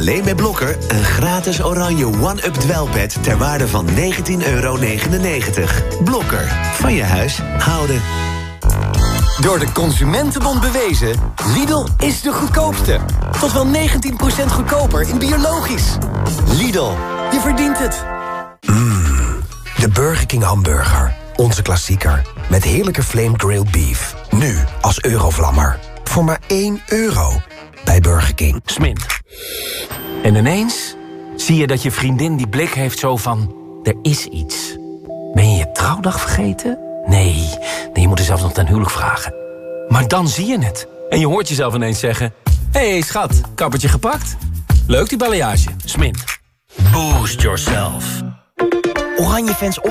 alleen bij Blokker een gratis oranje one-up dwelpad ter waarde van €19,99. Blokker, van je huis houden. Door de Consumentenbond bewezen, Lidl is de goedkoopste. Tot wel 19% goedkoper in biologisch. Lidl, je verdient het. De Burger King hamburger. Onze klassieker. Met heerlijke flame grilled beef. Nu als Eurovlammer. Voor maar €1 bij Burger King. Smint. En ineens zie je dat je vriendin die blik heeft zo van... er is iets. Ben je je trouwdag vergeten? Nee, je moet er zelfs nog ten huwelijk vragen. Maar dan zie je het. En je hoort jezelf ineens zeggen... Hé, schat, kappertje gepakt? Leuk die balayage. Smint. Boost yourself. Oranje-fans